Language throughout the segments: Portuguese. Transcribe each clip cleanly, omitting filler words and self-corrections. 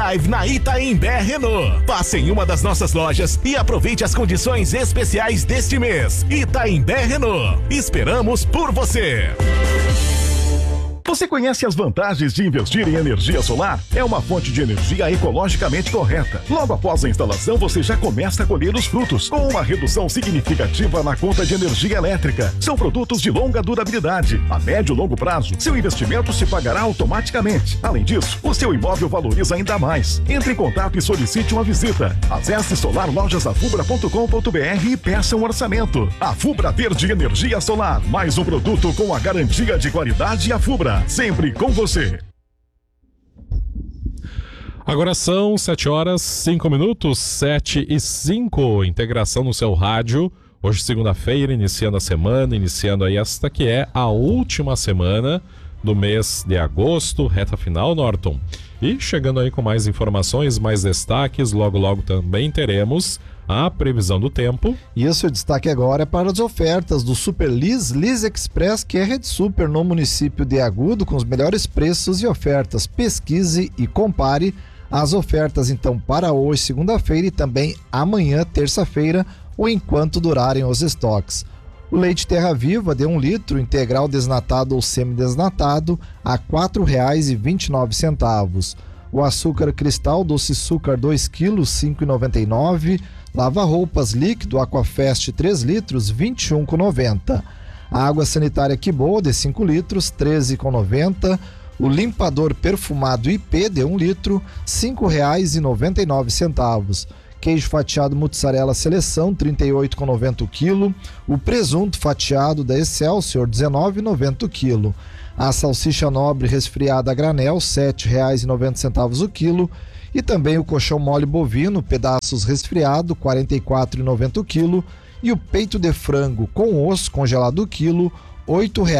Drive na Itaimbé Renault. Passe em uma das nossas lojas e aproveite as condições especiais deste mês. Itaimbé Renault. Esperamos por você. Você conhece as vantagens de investir em energia solar? É uma fonte de energia ecologicamente correta. Logo após a instalação, você já começa a colher os frutos, com uma redução significativa na conta de energia elétrica. São produtos de longa durabilidade. A médio e longo prazo, seu investimento se pagará automaticamente. Além disso, o seu imóvel valoriza ainda mais. Entre em contato e solicite uma visita. Acesse solarlojasafubra.com.br e peça um orçamento. A Fubra Verde Energia Solar, mais um produto com a garantia de qualidade Afubra. Sempre com você. Agora são 7h05, 7h05, integração no seu rádio. Hoje, segunda-feira, iniciando a semana, iniciando aí esta que é a última semana do mês de agosto, reta final, Norton. E chegando aí com mais informações, mais destaques, logo também teremos a previsão do tempo. E o seu destaque agora é para as ofertas do Super Liz Express, que é rede super no município de Agudo, com os melhores preços e ofertas. Pesquise e compare as ofertas então para hoje, segunda-feira, e também amanhã, terça-feira, ou enquanto durarem os estoques. O leite Terra Viva de 1 litro, integral desnatado ou semidesnatado, a R$ 4,29. O açúcar cristal doce açúcar 2 kg, R$ 5,99. Lava-roupas líquido Aquafest 3 litros, R$ 21,90. A água sanitária Que Boa de 5 litros, R$ 13,90. O limpador perfumado IP de 1 litro, R$ 5,99. Queijo fatiado mussarela seleção, R$ 38,90 o quilo. O presunto fatiado da Excelsior, R$ 19,90 o quilo. A salsicha nobre resfriada a granel, R$ 7,90 o quilo. E também o colchão mole bovino, pedaços resfriado, R$ 44,90 o quilo. E o peito de frango com osso congelado o quilo, R$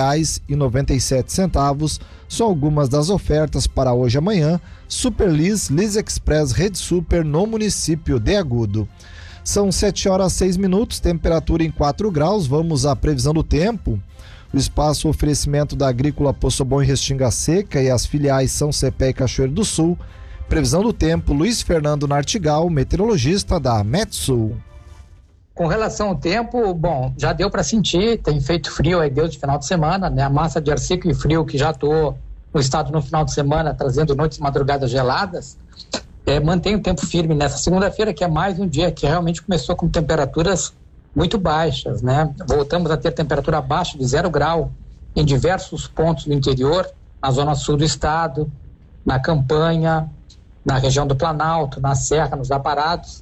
8,97. São algumas das ofertas para hoje e amanhã. Super Liz Express Rede Super no município de Agudo. São 7h06, temperatura em 4 graus. Vamos à previsão do tempo. O espaço oferecimento da Agrícola Poço Bom e Restinga Seca e as filiais São Cepé e Cachoeiro do Sul. Previsão do tempo, Luiz Fernando Nartigal, meteorologista da Metsul. Com relação ao tempo, bom, já deu para sentir, tem feito frio aí desde o final de semana, né? A massa de ar seco e frio que já atuou no estado no final de semana, trazendo noites e madrugadas geladas, mantém o tempo firme nessa segunda-feira, que é mais um dia que realmente começou com temperaturas muito baixas, né? Voltamos a ter temperatura abaixo de 0 grau em diversos pontos do interior, na zona sul do estado, na Campanha, na região do Planalto, na Serra, nos Aparados.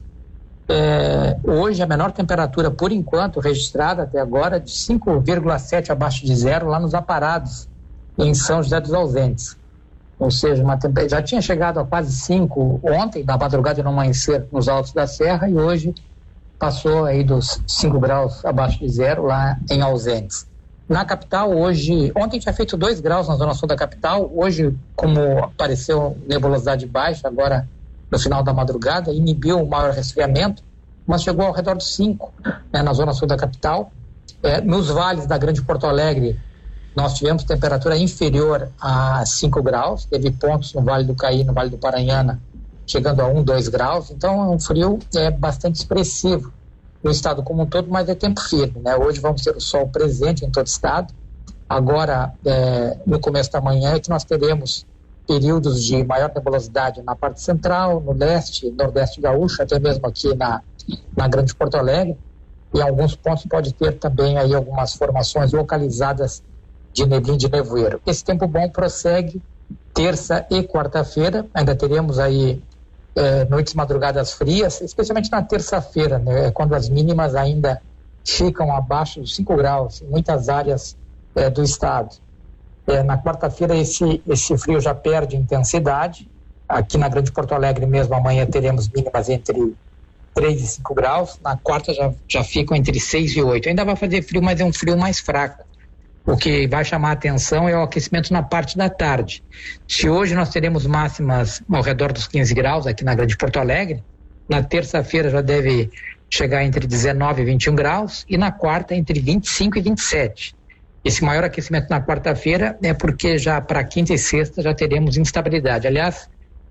Hoje a menor temperatura por enquanto registrada até agora de 5,7 abaixo de 0 lá nos Aparados, em São José dos Ausentes, ou seja, já tinha chegado a quase 5 ontem, na madrugada e no amanhecer nos altos da Serra, e hoje passou aí dos 5 graus abaixo de 0 lá em Ausentes. Na capital ontem tinha feito 2 graus na zona sul da capital, hoje como apareceu nebulosidade baixa agora no final da madrugada, inibiu o maior resfriamento, mas chegou ao redor dos 5, né, na zona sul da capital. Nos vales da Grande Porto Alegre, nós tivemos temperatura inferior a 5 graus, teve pontos no Vale do Caí, no Vale do Paranhana, chegando a 1, 2 graus, então é um frio bastante expressivo no estado como um todo, mas é tempo firme, né? Hoje vamos ter o sol presente em todo o estado. Agora, no começo da manhã, é que nós teremos períodos de maior nebulosidade na parte central, no leste, nordeste gaúcho, até mesmo aqui na Grande Porto Alegre. E em alguns pontos pode ter também aí algumas formações localizadas de neblina de nevoeiro. Esse tempo bom prossegue terça e quarta-feira. Ainda teremos aí noites madrugadas frias, especialmente na terça-feira, né, quando as mínimas ainda ficam abaixo dos 5 graus em muitas áreas do estado. Na quarta-feira esse frio já perde intensidade. Aqui na Grande Porto Alegre mesmo amanhã teremos mínimas entre 3 e 5 graus, na quarta já ficam entre 6 e 8. Ainda vai fazer frio, mas é um frio mais fraco. O que vai chamar a atenção é o aquecimento na parte da tarde. Se hoje nós teremos máximas ao redor dos 15 graus aqui na Grande Porto Alegre, na terça-feira já deve chegar entre 19 e 21 graus e na quarta entre 25 e 27. Esse maior aquecimento na quarta-feira é porque já para quinta e sexta já teremos instabilidade. Aliás,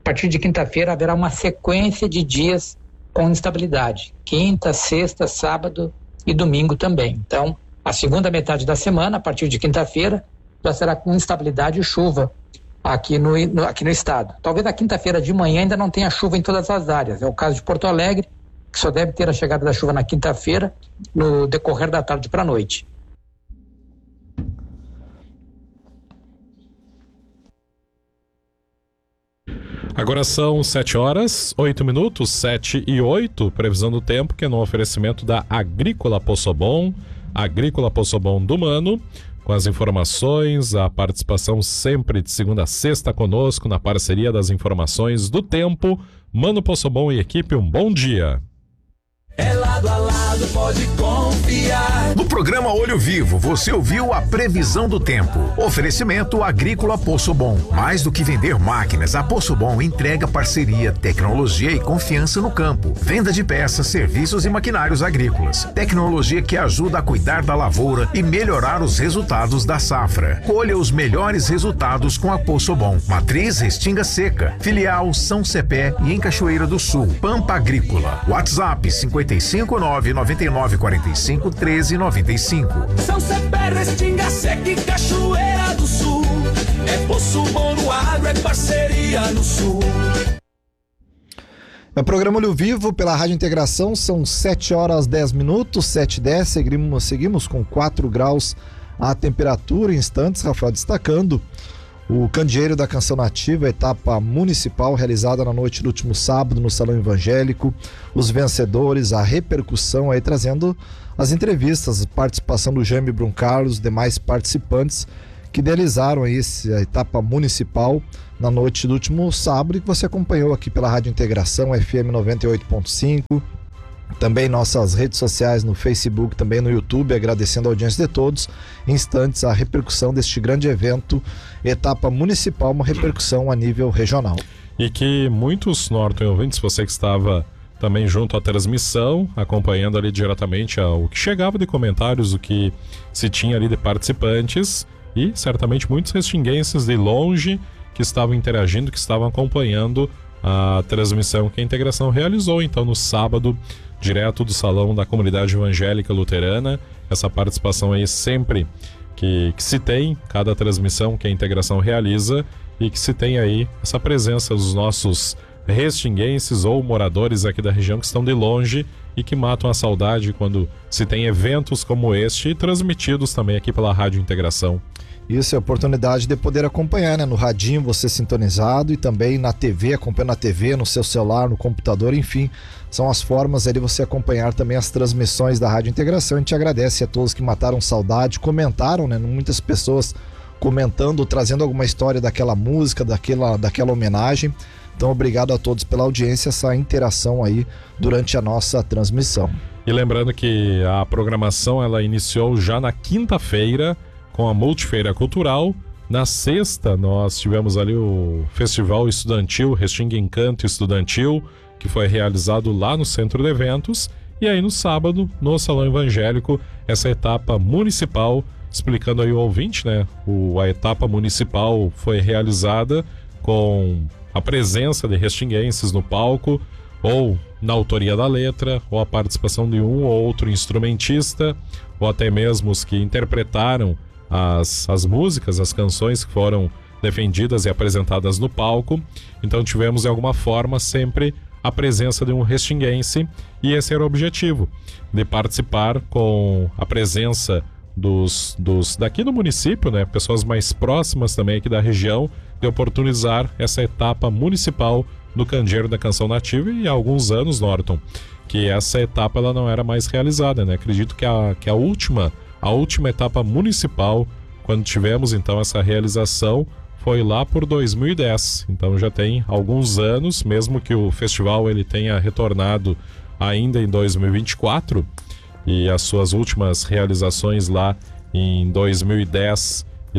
a partir de quinta-feira haverá uma sequência de dias com instabilidade. Quinta, sexta, sábado e domingo também. Então, a segunda metade da semana, a partir de quinta-feira, já será com instabilidade e chuva aqui no estado. Talvez na quinta-feira de manhã ainda não tenha chuva em todas as áreas. É o caso de Porto Alegre, que só deve ter a chegada da chuva na quinta-feira, no decorrer da tarde para a noite. Agora são 7 horas, 8 minutos, 7 e 8, previsão do tempo, que é no oferecimento da Agrícola Possobon, Agrícola Possobon do Mano, com as informações, a participação sempre de segunda a sexta conosco, na parceria das informações do tempo. Mano Possobon e equipe, um bom dia. É lado a lado, pode confiar. No programa Olho Vivo, você ouviu a previsão do tempo. Oferecimento Agrícola Possobon. Mais do que vender máquinas, a Possobon entrega parceria, tecnologia e confiança no campo. Venda de peças, serviços e maquinários agrícolas. Tecnologia que ajuda a cuidar da lavoura e melhorar os resultados da safra. Colha os melhores resultados com a Possobon. Matriz Restinga Seca. Filial São Cepé e em Cachoeira do Sul. Pampa Agrícola. WhatsApp 559-9945-1395. São Cepé, Restinga Seca e Cachoeira do Sul. É Possobon no agro, é parceria no Sul. É o programa Olho Vivo pela Rádio Integração, são 7 horas 10 minutos, 7h10, seguimos com 4 graus a temperatura. Em instantes, Rafael, destacando o Candeeiro da Canção Nativa, etapa municipal realizada na noite do último sábado no Salão Evangélico, os vencedores, a repercussão aí, trazendo as entrevistas, a participação do Jaime Brum Carlos, demais participantes que idealizaram aí a etapa municipal na noite do último sábado, e que você acompanhou aqui pela Rádio Integração FM 98.5, também nossas redes sociais no Facebook, também no YouTube, agradecendo a audiência de todos. Em instantes, a repercussão deste grande evento, etapa municipal, uma repercussão a nível regional. E que muitos Norton ouvintes, você que estava também junto à transmissão, acompanhando ali diretamente o que chegava de comentários, o que se tinha ali de participantes, e certamente muitos restinguenses de longe que estavam interagindo, que estavam acompanhando a transmissão que a Integração realizou, então, no sábado, direto do Salão da Comunidade Evangélica Luterana. Essa participação aí sempre que se tem, cada transmissão que a Integração realiza, e que se tem aí essa presença dos nossos restinguenses ou moradores aqui da região que estão de longe e que matam a saudade quando se tem eventos como este, transmitidos também aqui pela Rádio Integração. Isso é a oportunidade de poder acompanhar, né? No radinho, você sintonizado, e também na TV, acompanhando na TV, no seu celular, no computador, enfim, são as formas aí de você acompanhar também as transmissões da Rádio Integração. A gente agradece a todos que mataram saudade, comentaram, né? Muitas pessoas comentando, trazendo alguma história daquela música, daquela homenagem. Então, obrigado a todos pela audiência, essa interação aí durante a nossa transmissão. E lembrando que a programação ela iniciou já na quinta-feira, com a Multifeira Cultural. Na sexta, nós tivemos ali o Festival Estudantil, Restinga Encanto Estudantil, que foi realizado lá no Centro de Eventos. E aí no sábado, no Salão Evangélico, essa etapa municipal, explicando aí o ouvinte, né? A etapa municipal foi realizada com a presença de restinguenses no palco, ou na autoria da letra, ou a participação de um ou outro instrumentista, ou até mesmo os que interpretaram as músicas, as canções que foram defendidas e apresentadas no palco. Então tivemos de alguma forma sempre a presença de um restinguense, e esse era o objetivo, de participar com a presença dos daqui do município, né, pessoas mais próximas também aqui da região, de oportunizar essa etapa municipal no Candeeiro da Canção Nativa. E há alguns anos, Norton, que essa etapa ela não era mais realizada, né? Acredito que a última etapa municipal, quando tivemos então essa realização, foi lá por 2010. Então já tem alguns anos, mesmo que o festival ele tenha retornado ainda em 2024, e as suas últimas realizações lá em 2010 e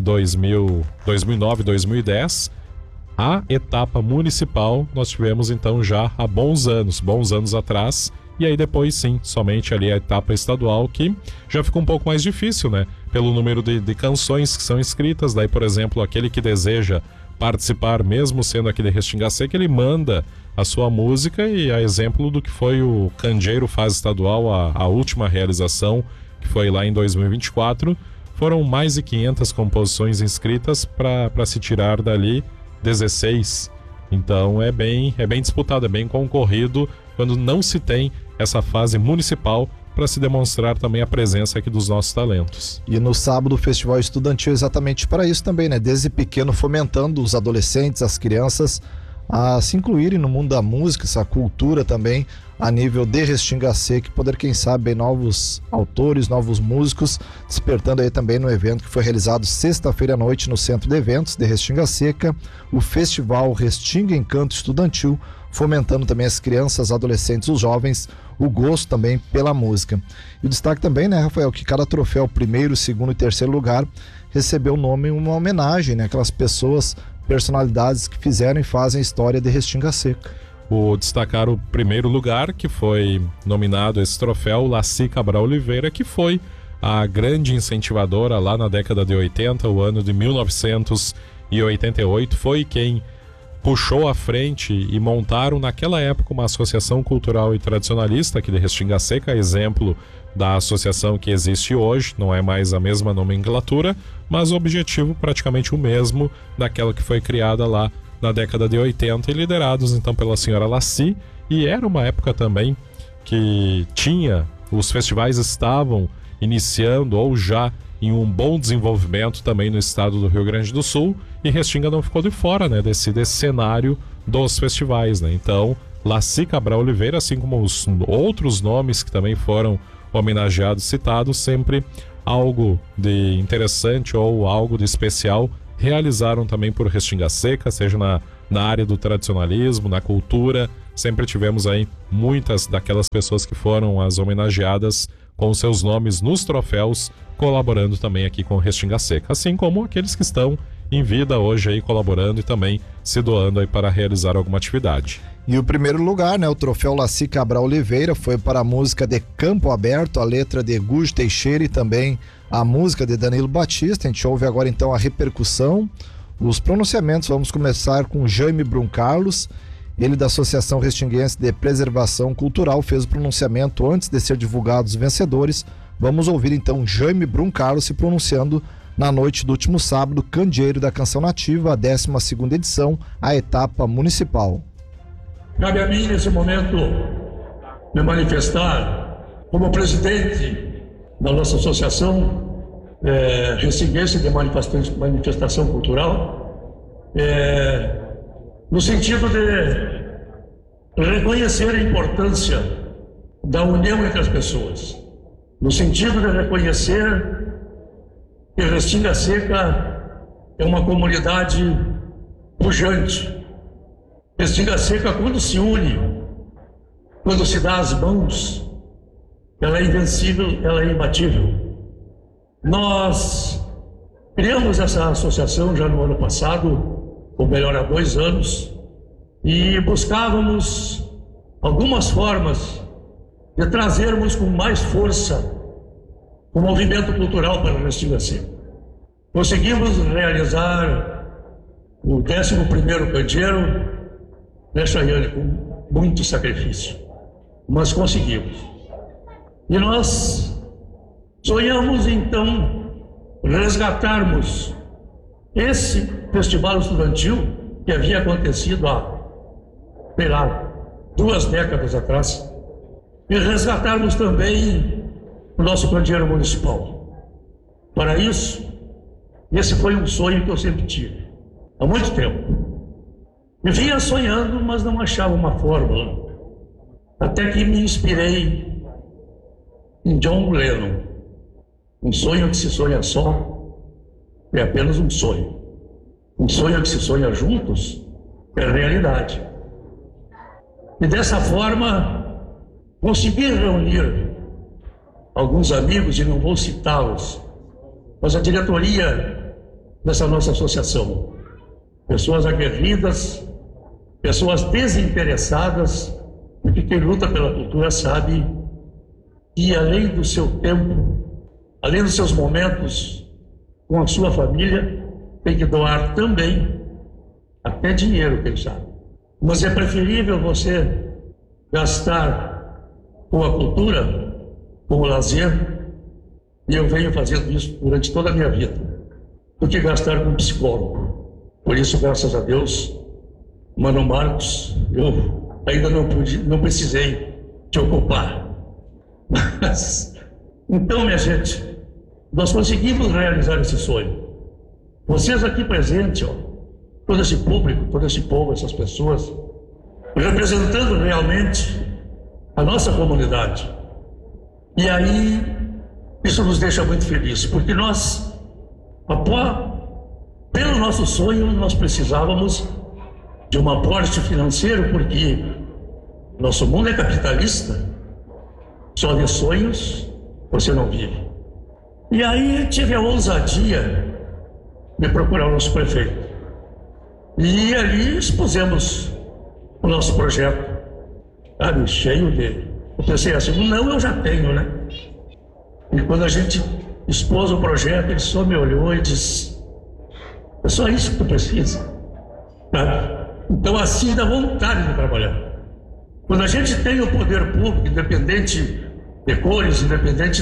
2009, 2010, a etapa municipal nós tivemos então já há bons anos atrás. E aí depois sim, somente ali a etapa estadual, que já fica um pouco mais difícil, né? Pelo número de canções que são inscritas. Daí, por exemplo, aquele que deseja participar, mesmo sendo aqui de Restinga Seca, ele manda a sua música, e a exemplo do que foi o Candeeiro Fase Estadual, a última realização, que foi lá em 2024, foram mais de 500 composições inscritas para se tirar dali 16. Então é bem disputado, é bem concorrido quando não se tem essa fase municipal para se demonstrar também a presença aqui dos nossos talentos. E no sábado o Festival Estudantil é exatamente para isso também, né? Desde pequeno fomentando os adolescentes, as crianças a se incluírem no mundo da música, essa cultura também a nível de Restinga Seca, e poder, quem sabe, novos autores, novos músicos, despertando aí também no evento que foi realizado sexta-feira à noite no Centro de Eventos de Restinga Seca, o Festival Restinga Encanto Estudantil, fomentando também as crianças, adolescentes, os jovens, o gosto também pela música. E o destaque também, né, Rafael, que cada troféu, primeiro, segundo e terceiro lugar, recebeu o nome, uma homenagem, né, aquelas pessoas, personalidades que fizeram e fazem a história de Restinga Seca. O destacar o primeiro lugar, que foi nominado esse troféu, Laci Cabral Oliveira, que foi a grande incentivadora lá na década de 80, o ano de 1988, foi quem puxou à frente e montaram naquela época uma associação cultural e tradicionalista aqui de Restinga Seca, exemplo da associação que existe hoje, não é mais a mesma nomenclatura, mas o objetivo praticamente o mesmo daquela que foi criada lá na década de 80 e liderados então pela senhora Laci. E era uma época também que os festivais estavam iniciando ou já em um bom desenvolvimento também no estado do Rio Grande do Sul, e Restinga não ficou de fora, né, desse cenário dos festivais, né? Então, Laci Cabral Oliveira, assim como os outros nomes que também foram homenageados, citados, sempre algo de interessante ou algo de especial realizaram também por Restinga Seca, seja na área do tradicionalismo, na cultura. Sempre tivemos aí muitas daquelas pessoas que foram as homenageadas com seus nomes nos troféus, colaborando também aqui com Restinga Seca, assim como aqueles que estão em vida hoje aí colaborando e também se doando aí para realizar alguma atividade. E o primeiro lugar, né, o troféu Laci Cabral Oliveira, foi para a música de Campo Aberto, a letra de Gujo Teixeira e também a música de Danilo Batista. A gente ouve agora então a repercussão, os pronunciamentos. Vamos começar com Jaime Brum Carlos, ele da Associação Restinguense de Preservação Cultural, fez o pronunciamento antes de ser divulgados os vencedores. Vamos ouvir então Jaime Brum Carlos se pronunciando na noite do último sábado, Candeeiro da Canção Nativa, a 12ª edição, a etapa municipal. Cabe a mim, nesse momento, me manifestar como presidente da nossa associação Restinguense de Manifestação Cultural, no sentido de reconhecer a importância da união entre as pessoas, no sentido de reconhecer que Restinga Seca é uma comunidade pujante. Restinga Seca, quando se une, quando se dá as mãos, ela é invencível, ela é imbatível. Nós criamos essa associação já no ano passado, ou melhor, há 2 anos, e buscávamos algumas formas de trazermos com mais força o movimento cultural para Restinga Seca. Conseguimos realizar o 11º Candeeiro, né, Chayane, com muito sacrifício, mas conseguimos. E nós sonhamos então resgatarmos esse festival estudantil que havia acontecido há, 2 décadas atrás, e resgatarmos também o nosso candeeiro municipal. Para isso, esse foi um sonho que eu sempre tive, há muito tempo. Me vinha sonhando, mas não achava uma fórmula. Até que me inspirei em John Lennon. Um sonho que se sonha só é apenas um sonho. Um sonho que se sonha juntos é realidade. E dessa forma, consegui reunir alguns amigos, e não vou citá-los, mas a diretoria dessa nossa associação. Pessoas aguerridas, pessoas desinteressadas, porque quem luta pela cultura sabe que, além do seu tempo, além dos seus momentos com a sua família, tem que doar também até dinheiro, quem sabe. Mas é preferível você gastar com a cultura, com o lazer, e eu venho fazendo isso durante toda a minha vida, do que gastar com um psicólogo. Por isso, graças a Deus, Mano Marcos, eu ainda não precisei te ocupar. Mas, então, minha gente, nós conseguimos realizar esse sonho. Vocês aqui presentes, ó, todo esse público, todo esse povo, essas pessoas, representando realmente a nossa comunidade. E aí, isso nos deixa muito felizes, porque nós, pelo nosso sonho, nós precisávamos de um aporte financeiro, porque nosso mundo é capitalista, só de sonhos você não vive. E aí tive a ousadia de procurar o nosso prefeito. E ali expusemos o nosso projeto, sabe, cheio de... Eu pensei assim, não, eu já tenho, né? E quando a gente expôs o projeto, ele só me olhou e disse, é só isso que tu precisa, sabe? Então assim dá vontade de trabalhar. Quando a gente tem o poder público, independente de cores, independente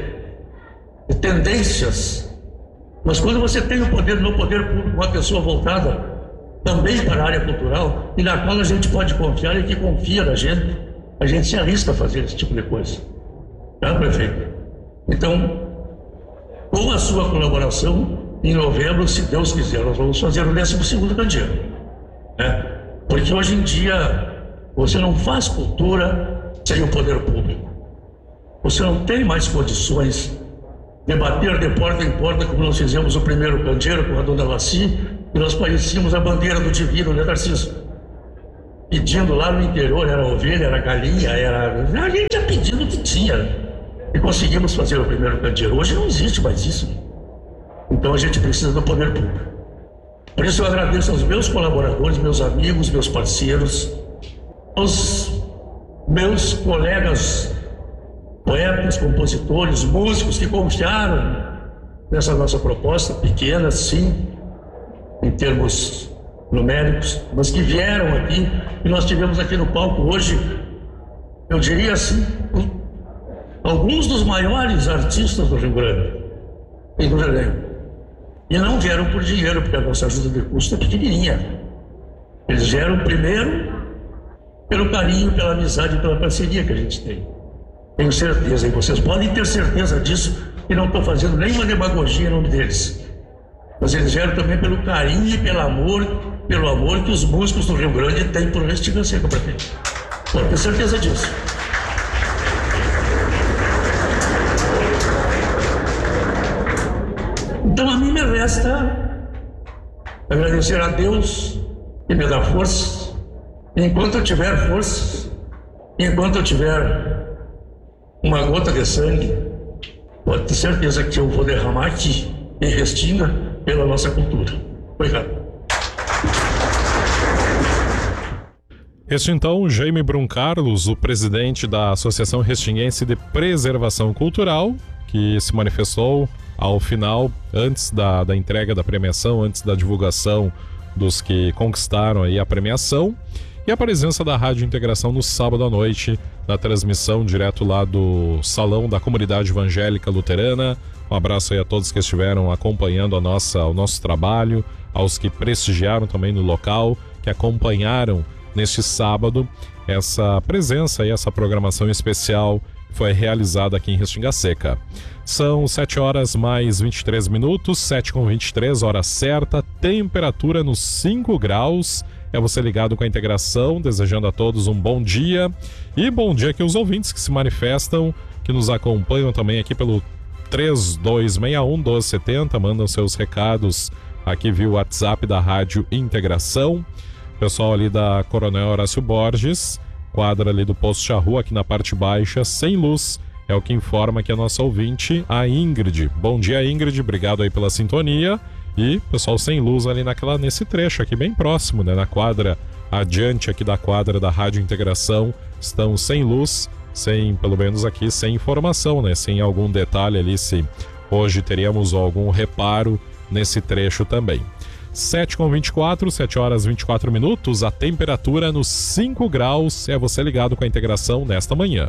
de tendências, mas quando você tem no poder público uma pessoa voltada também para a área cultural e na qual a gente pode confiar e que confia na gente, a gente se arrisca a fazer esse tipo de coisa. Tá, prefeito? Então, com a sua colaboração, em novembro, se Deus quiser, nós vamos fazer o 12º candeeiro, né? Porque hoje em dia você não faz cultura sem o poder público. Você não tem mais condições de bater de porta em porta como nós fizemos o primeiro candeeiro com a dona Laci, e nós parecíamos a bandeira do divino, né, Tarcísio? Pedindo lá no interior, era ovelha, era galinha, a gente ia pedindo o que tinha, né? E conseguimos fazer o primeiro candeeiro. Hoje não existe mais isso. Então a gente precisa do poder público. Por isso eu agradeço aos meus colaboradores, meus amigos, meus parceiros, aos meus colegas poetas, compositores, músicos que confiaram nessa nossa proposta, pequena, sim, em termos numéricos, mas que vieram aqui e nós tivemos aqui no palco hoje, eu diria assim, alguns dos maiores artistas do Rio Grande e do Belém. E não vieram por dinheiro, porque a nossa ajuda de custo é pequenininha. Eles vieram primeiro pelo carinho, pela amizade e pela parceria que a gente tem. Tenho certeza, e vocês podem ter certeza disso, que não estou fazendo nenhuma demagogia em nome deles. Mas eles vieram também pelo carinho e pelo amor que os músicos do Rio Grande têm por Restinga Seca, prefeito. Pode ter certeza disso. Então a mim me resta agradecer a Deus que me dá forças. Enquanto eu tiver forças, enquanto eu tiver uma gota de sangue, pode ter certeza que eu vou derramar aqui em Restinga pela nossa cultura. Obrigado. Este então, Jaime Brum Carlos, o presidente da Associação Restinguense de Preservação Cultural, que se manifestou ao final, antes da entrega da premiação, antes da divulgação dos que conquistaram aí a premiação, e a presença da Rádio Integração no sábado à noite, na transmissão direto lá do Salão da Comunidade Evangélica Luterana. Um abraço aí a todos que estiveram acompanhando o nosso trabalho, aos que prestigiaram também no local, que acompanharam neste sábado essa presença e essa programação especial que foi realizada aqui em Restinga Seca. São 7 horas mais 23 minutos, 7h23, hora certa, temperatura nos 5 graus. É você ligado com a integração, desejando a todos um bom dia. E bom dia aqui aos ouvintes que se manifestam, que nos acompanham também aqui pelo 3261-1270, mandam seus recados aqui via o WhatsApp da Rádio Integração. Pessoal ali da Coronel Horácio Borges, quadra ali do Posto Charrua, aqui na parte baixa, sem luz, é o que informa aqui a nossa ouvinte, a Ingrid. Bom dia, Ingrid, obrigado aí pela sintonia. E pessoal sem luz ali nesse trecho aqui bem próximo, né, na quadra adiante aqui da quadra da Rádio Integração, estão sem luz, pelo menos aqui, sem informação, né, sem algum detalhe ali se hoje teríamos algum reparo nesse trecho também. 7h24, 7 horas 24 minutos, a temperatura nos 5 graus. É você ligado com a integração nesta manhã.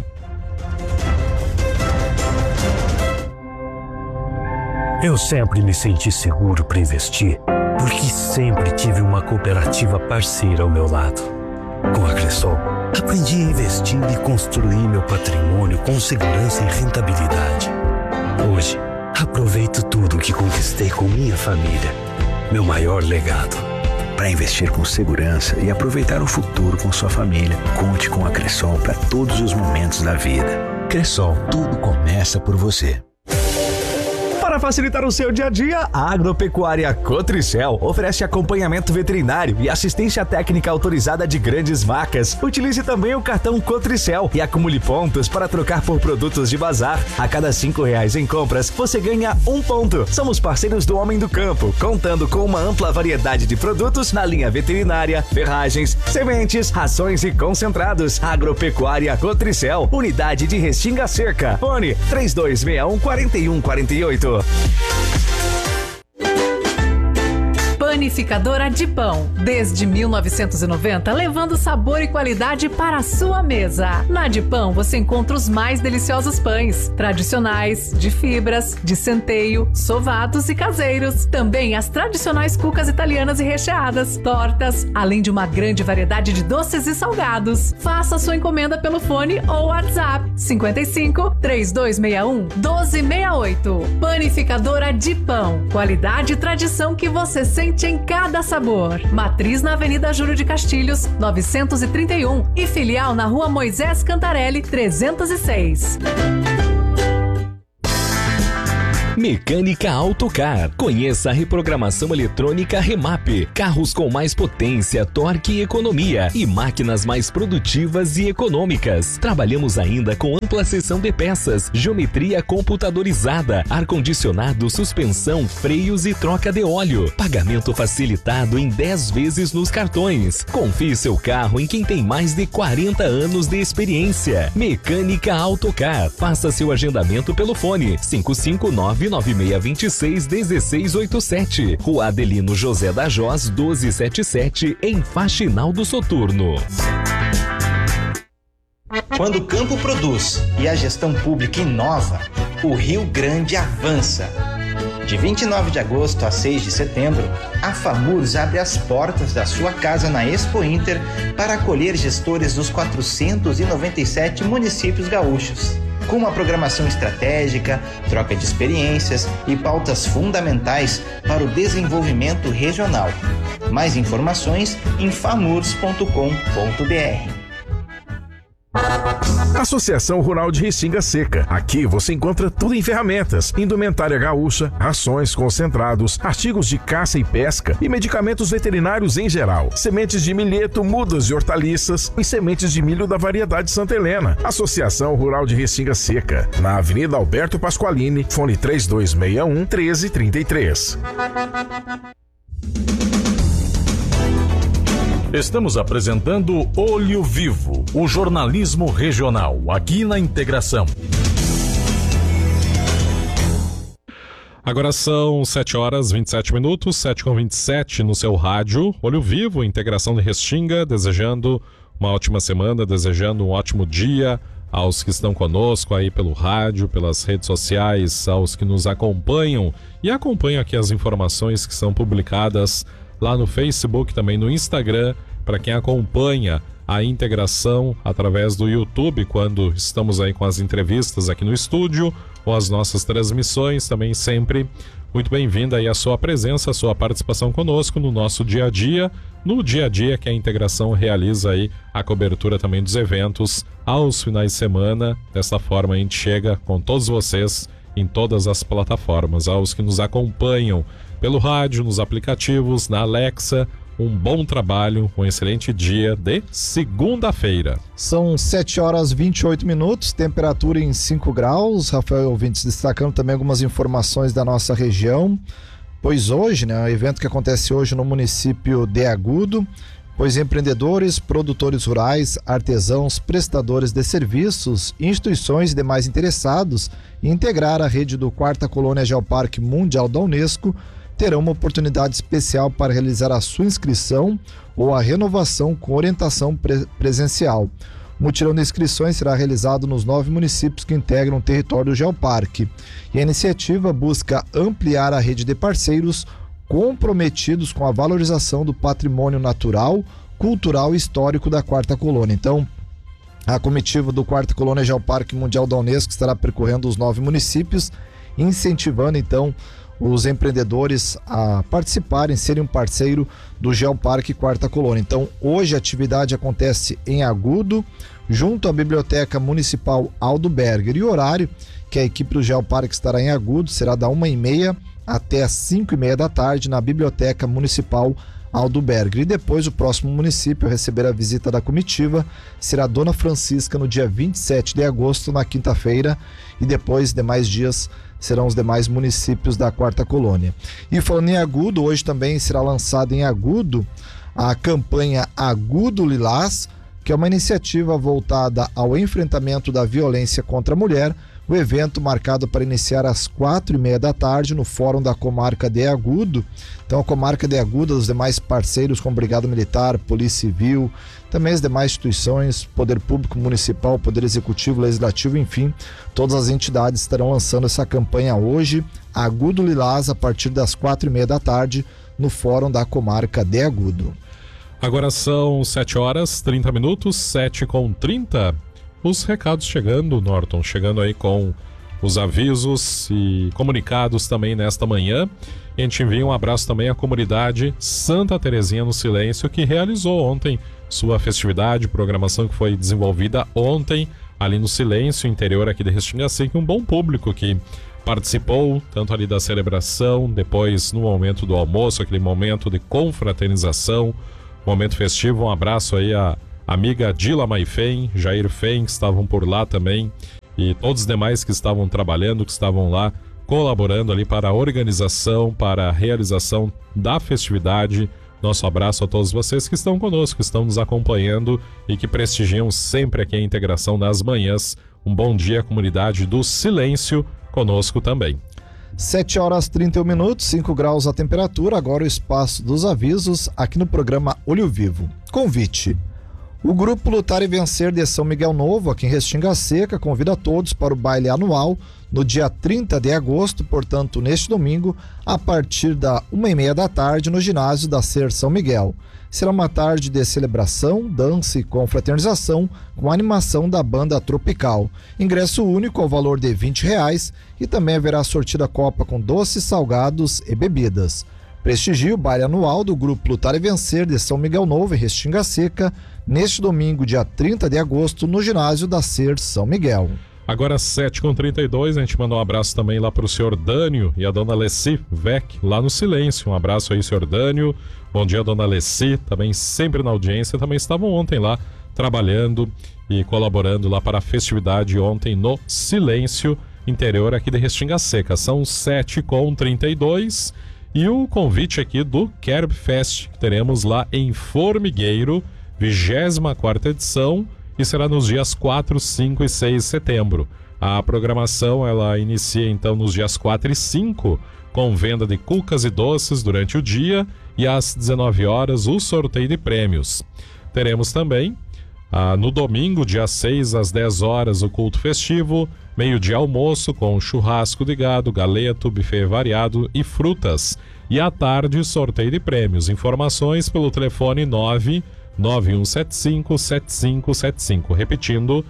Eu sempre me senti seguro para investir, porque sempre tive uma cooperativa parceira ao meu lado. Com a Cressol, aprendi a investir e construir meu patrimônio com segurança e rentabilidade. Hoje, aproveito tudo que conquistei com minha família. Meu maior legado. Para investir com segurança e aproveitar o futuro com sua família, conte com a Cressol para todos os momentos da vida. Cressol, tudo começa por você. Para facilitar o seu dia a dia, a Agropecuária Cotricel oferece acompanhamento veterinário e assistência técnica autorizada de grandes marcas. Utilize também o cartão Cotricel e acumule pontos para trocar por produtos de bazar. A cada R$5 em compras, você ganha 1 ponto. Somos parceiros do Homem do Campo, contando com uma ampla variedade de produtos na linha veterinária, ferragens, sementes, rações e concentrados. Agropecuária Cotricel, unidade de Restinga Seca. Fone 3261-4148. Panificadora de Pão, desde 1990, levando sabor e qualidade para a sua mesa. Na de Pão você encontra os mais deliciosos pães, tradicionais, de fibras, de centeio, sovados e caseiros. Também as tradicionais cucas italianas e recheadas, tortas, além de uma grande variedade de doces e salgados. Faça sua encomenda pelo fone ou WhatsApp 55 3261 1268. Panificadora de Pão, qualidade e tradição que você sente em cada sabor. Matriz na Avenida Júlio de Castilhos, 931 e filial na Rua Moisés Cantarelli, 306. Mecânica Autocar. Conheça a reprogramação eletrônica Remap. Carros com mais potência, torque e economia e máquinas mais produtivas e econômicas. Trabalhamos ainda com ampla seção de peças, geometria computadorizada, ar-condicionado, suspensão, freios e troca de óleo. Pagamento facilitado em 10 vezes nos cartões. Confie seu carro em quem tem mais de 40 anos de experiência. Mecânica Autocar. Faça seu agendamento pelo fone 559-9626-1687. Rua Adelino José da Jós, 1277, em Faxinal do Soturno. Quando o campo produz e a gestão pública inova, o Rio Grande avança. De 29 de agosto a 6 de setembro, a FAMURS abre as portas da sua casa na Expo Inter para acolher gestores dos 497 municípios gaúchos. Com uma programação estratégica, troca de experiências e pautas fundamentais para o desenvolvimento regional. Mais informações em famurs.com.br. Associação Rural de Restinga Seca. Aqui você encontra tudo em ferramentas, indumentária gaúcha, rações, concentrados, artigos de caça e pesca e medicamentos veterinários em geral. Sementes de milheto, mudas de hortaliças e sementes de milho da variedade Santa Helena. Associação Rural de Restinga Seca. Na Avenida Alberto Pasqualini, fone 3261-1333. Estamos apresentando Olho Vivo, o jornalismo regional, aqui na Integração. Agora são 7 horas 27 minutos, 7h27 no seu rádio. Olho Vivo, Integração de Restinga, desejando uma ótima semana, desejando um ótimo dia aos que estão conosco aí pelo rádio, pelas redes sociais, aos que nos acompanham e acompanham aqui as informações que são publicadas lá no Facebook, também no Instagram, para quem acompanha a integração através do YouTube, quando estamos aí com as entrevistas aqui no estúdio, ou as nossas transmissões, também sempre muito bem-vinda aí a sua presença, a sua participação conosco no nosso dia a dia, no dia a dia que a integração realiza aí a cobertura também dos eventos aos finais de semana. Dessa forma a gente chega com todos vocês em todas as plataformas, aos que nos acompanham pelo rádio, nos aplicativos, na Alexa. Um bom trabalho, um excelente dia de segunda-feira. São 7 horas 28 minutos, temperatura em 5 graus. Rafael Ouvintes destacando também algumas informações da nossa região. Pois hoje, o evento que acontece hoje no município de Agudo, pois empreendedores, produtores rurais, artesãos, prestadores de serviços, instituições e demais interessados em integrar a rede do 4ª Colônia Geoparque Mundial da Unesco terão uma oportunidade especial para realizar a sua inscrição ou a renovação com orientação presencial. O mutirão de inscrições será realizado nos 9 municípios que integram o território do Geoparque. E a iniciativa busca ampliar a rede de parceiros comprometidos com a valorização do patrimônio natural, cultural e histórico da Quarta Colônia. Então, a comitiva do Quarta Colônia Geoparque Mundial da Unesco estará percorrendo os 9 municípios, incentivando então os empreendedores a participarem, serem um parceiro do Geoparque Quarta Colônia. Então, hoje a atividade acontece em Agudo, junto à Biblioteca Municipal Aldo Berger. E o horário que a equipe do Geoparque estará em Agudo será da 1h30 até as 5h30 da tarde na Biblioteca Municipal Aldo Berger. E depois o próximo município a receber a visita da comitiva será Dona Francisca no dia 27 de agosto, na quinta-feira, e depois demais dias serão os demais municípios da Quarta Colônia. E falando em Agudo, hoje também será lançada em Agudo a campanha Agudo Lilás, que é uma iniciativa voltada ao enfrentamento da violência contra a mulher. O evento marcado para iniciar às 4h30 da tarde no Fórum da Comarca de Agudo. Então, a Comarca de Agudo, os demais parceiros como Brigada Militar, Polícia Civil, também as demais instituições, Poder Público Municipal, Poder Executivo, Legislativo, enfim, todas as entidades estarão lançando essa campanha hoje, Agudo Lilás, a partir das 4h30 da tarde, no Fórum da Comarca de Agudo. Agora são 7h30, 7h30. Os recados chegando, Norton, chegando aí com os avisos e comunicados também nesta manhã. E a gente envia um abraço também à comunidade Santa Terezinha no Silêncio, que realizou ontem sua festividade, programação que foi desenvolvida ontem ali no Silêncio, interior aqui de Restinga Seca, um bom público que participou tanto ali da celebração, depois no momento do almoço, aquele momento de confraternização, momento festivo. Um abraço aí a amiga Dila Maifem, Jair Fem, que estavam por lá também, e todos os demais que estavam trabalhando, que estavam lá colaborando ali para a organização, para a realização da festividade. Nosso abraço a todos vocês que estão conosco, que estão nos acompanhando e que prestigiam sempre aqui a integração nas manhãs. Um bom dia, comunidade do Silêncio, conosco também. 7h31, 5 graus a temperatura. Agora o espaço dos avisos aqui no programa Olho Vivo. Convite. O grupo Lutar e Vencer de São Miguel Novo, aqui em Restinga Seca, convida todos para o baile anual no dia 30 de agosto, portanto, neste domingo, a partir da 1h30 da tarde, no ginásio da SER São Miguel. Será uma tarde de celebração, dança e confraternização com a animação da banda Tropical. Ingresso único ao valor de R$20 e também haverá sortida copa com doces, salgados e bebidas. Prestigie o baile anual do grupo Lutar e Vencer de São Miguel Novo, em Restinga Seca, neste domingo, dia 30 de agosto, no ginásio da SER São Miguel. Agora 7h32, a gente manda um abraço também lá para o senhor Dânio e a dona Leci Vec, lá no Silêncio. Um abraço aí, senhor Dânio. Bom dia, dona Leci, também sempre na audiência. Também estavam ontem lá trabalhando e colaborando lá para a festividade ontem no Silêncio, interior aqui de Restinga Seca. São 7h32 e o convite aqui do Kerb Fest, que teremos lá em Formigueiro, 24ª edição, e será nos dias 4, 5 e 6 de setembro. A programação ela inicia então nos dias 4 e 5, com venda de cucas e doces durante o dia, e às 19 horas o sorteio de prêmios. Teremos também no domingo, dia 6 às 10 horas, o culto festivo, meio-dia almoço com churrasco de gado, galeto, buffet variado e frutas. E à tarde, sorteio de prêmios. Informações pelo telefone 99175-7575. Repetindo,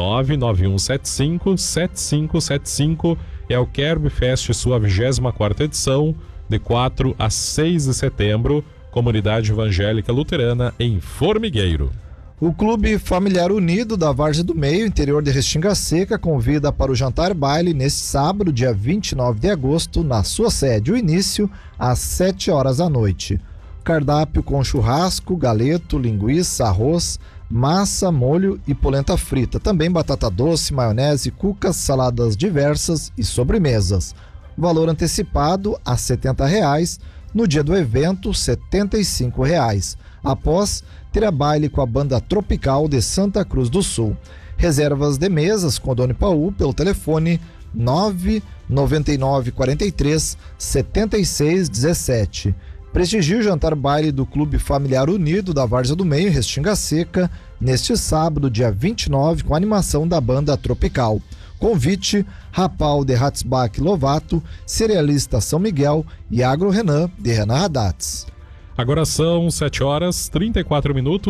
99175-7575. É o Kerb Fest, sua 24ª edição, de 4 a 6 de setembro, Comunidade Evangélica Luterana em Formigueiro. O Clube Familiar Unido da Várzea do Meio, interior de Restinga Seca, convida para o jantar baile neste sábado, dia 29 de agosto, na sua sede. O início às 7 horas da noite. Cardápio com churrasco, galeto, linguiça, arroz, massa, molho e polenta frita. Também batata doce, maionese, cucas, saladas diversas e sobremesas. Valor antecipado a R$70. No dia do evento, R$75. Após, terá baile com a banda Tropical de Santa Cruz do Sul. Reservas de mesas com o Dona Paul pelo telefone 999437617. Prestigie o jantar baile do Clube Familiar Unido da Várzea do Meio, em Restinga Seca, neste sábado, dia 29, com a animação da banda Tropical. Convite: Rapal de Hatzbach Lovato, Cerealista São Miguel e Agro Renan, de Renan Haddats. Agora são 7h34,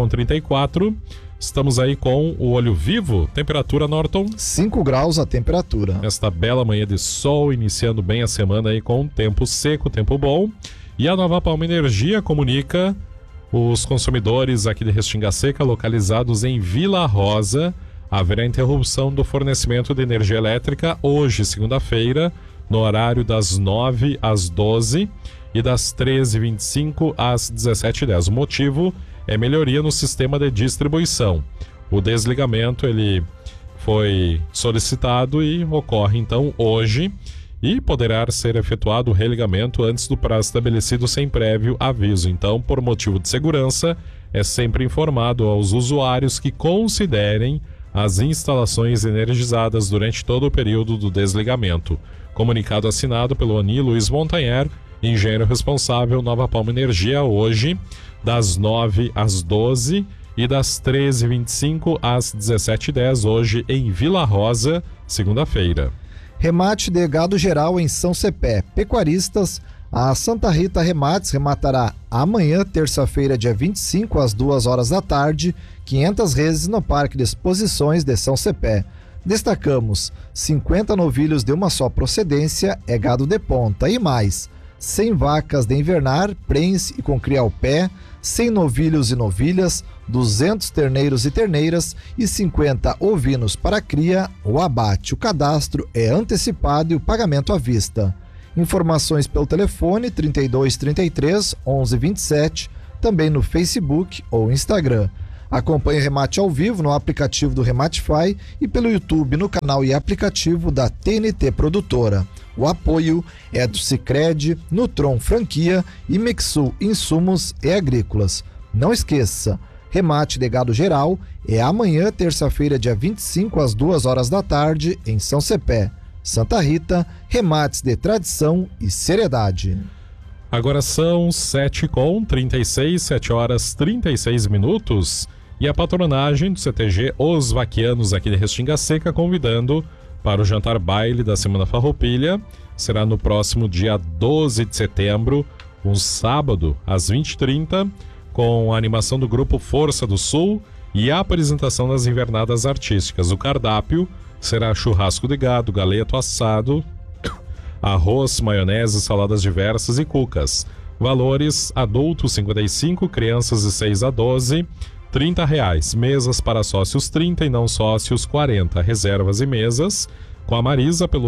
7h34. Estamos aí com o Olho Vivo. Temperatura, Norton? 5 graus a temperatura. Esta bela manhã de sol, iniciando bem a semana aí com tempo seco, tempo bom. E a Nova Palma Energia comunica os consumidores aqui de Restinga Seca, localizados em Vila Rosa, haverá interrupção do fornecimento de energia elétrica hoje, segunda-feira, no horário das 9 às 12 e das 13h25 às 17h10. O motivo é melhoria no sistema de distribuição. O desligamento ele foi solicitado e ocorre então hoje, e poderá ser efetuado o religamento antes do prazo estabelecido sem prévio aviso. Então, por motivo de segurança, é sempre informado aos usuários que considerem as instalações energizadas durante todo o período do desligamento. Comunicado assinado pelo Oni Luiz Montanher, engenheiro responsável, Nova Palma Energia, hoje, das 9 às 12 e das 13h25 às 17h10, hoje em Vila Rosa, segunda-feira. Remate de gado geral em São Cepé. Pecuaristas, a Santa Rita Remates rematará amanhã, terça-feira, dia 25, às 2 horas da tarde, 500 reses no Parque de Exposições de São Cepé. Destacamos: 50 novilhos de uma só procedência, é gado de ponta, e mais 100 vacas de invernar, prens e com cria ao pé, 100 novilhos e novilhas, 200 terneiros e terneiras e 50 ovinos para cria ou abate. O cadastro é antecipado e o pagamento à vista. Informações pelo telefone 3233 1127, também no Facebook ou Instagram. Acompanhe o remate ao vivo no aplicativo do Rematify e pelo YouTube no canal e aplicativo da TNT Produtora. O apoio é do Sicredi, Nutron Franquia e Mixul Insumos e Agrícolas. Não esqueça, remate de gado geral é amanhã, terça-feira, dia 25, às 2 horas da tarde, em São Cepé. Santa Rita, remates de tradição e seriedade. Agora são 7h36, 7h36, e a patronagem do CTG Os Vaquianos aqui de Restinga Seca convidando para o jantar baile da Semana Farroupilha. Será no próximo dia 12 de setembro, um sábado, às 20h30, com a animação do grupo Força do Sul e a apresentação das invernadas artísticas. O cardápio será churrasco de gado, galeto assado, arroz, maionese, saladas diversas e cucas. Valores: adultos 55, crianças de 6 a 12, R$30. Mesas para sócios 30 e não sócios 40. Reservas e mesas com a Marisa pelo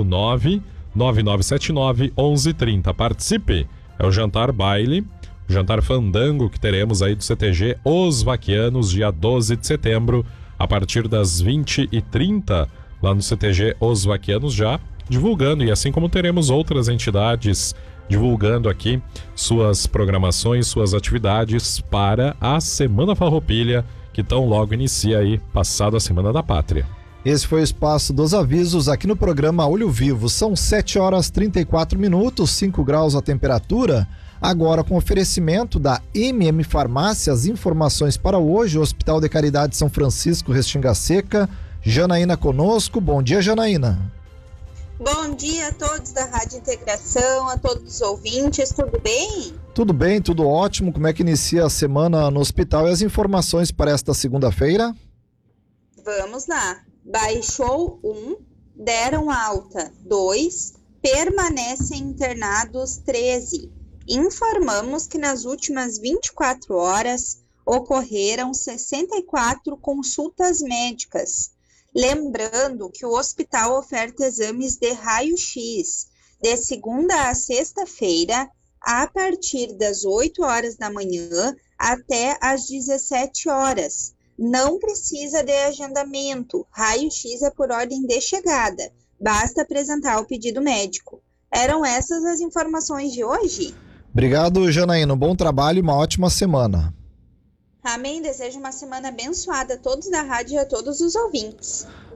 99979-1130. Participe! É o jantar baile, o jantar fandango que teremos aí do CTG Os Vaquianos, dia 12 de setembro, a partir das 20h30, lá no CTG Os Vaquianos, já divulgando, e assim como teremos outras entidades divulgando aqui suas programações, suas atividades para a Semana Farroupilha, que tão logo inicia aí, passado a Semana da Pátria. Esse foi o Espaço dos Avisos aqui no programa Olho Vivo. São 7h34, 5 graus a temperatura. Agora, com oferecimento da MM Farmácia, as informações para hoje: o Hospital de Caridade São Francisco, Restinga Seca. Janaína conosco. Bom dia, Janaína. Bom dia a todos da Rádio Integração, a todos os ouvintes, tudo bem? Tudo bem, tudo ótimo. Como é que inicia a semana no hospital e as informações para esta segunda-feira? Vamos lá. Baixou 1, deram alta 2, permanecem internados 13. Informamos que nas últimas 24 horas ocorreram 64 consultas médicas. Lembrando que o hospital oferta exames de raio-x de segunda a sexta-feira, a partir das 8 horas da manhã até às 17 horas. Não precisa de agendamento, raio-x é por ordem de chegada, basta apresentar o pedido médico. Eram essas as informações de hoje? Obrigado, Janaína. Um bom trabalho e uma ótima semana. Amém. Desejo uma semana abençoada a todos da rádio e a todos os ouvintes.